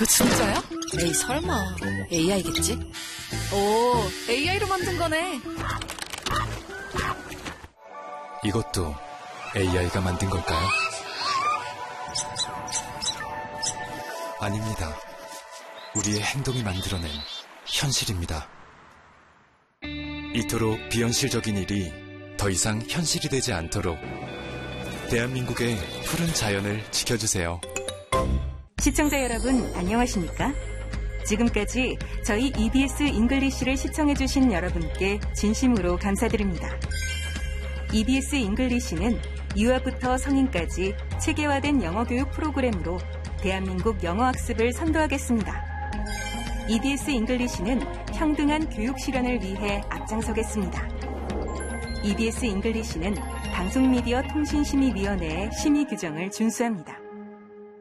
이거 진짜야? 에이, 설마. AI겠지? 오, AI로 만든 거네. 이것도 AI가 만든 걸까요? 아닙니다. 우리의 행동이 만들어낸 현실입니다. 이토록 비현실적인 일이 더 이상 현실이 되지 않도록 대한민국의 푸른 자연을 지켜주세요. 시청자 여러분, 안녕하십니까? 지금까지 저희 EBS 잉글리시를 시청해주신 여러분께 진심으로 감사드립니다. EBS 잉글리시는 유아부터 성인까지 체계화된 영어 교육 프로그램으로 대한민국 영어 학습을 선도하겠습니다. EBS 잉글리시는 평등한 교육 실현을 위해 앞장서겠습니다. EBS 잉글리시는 방송미디어 통신심의위원회의 심의 규정을 준수합니다.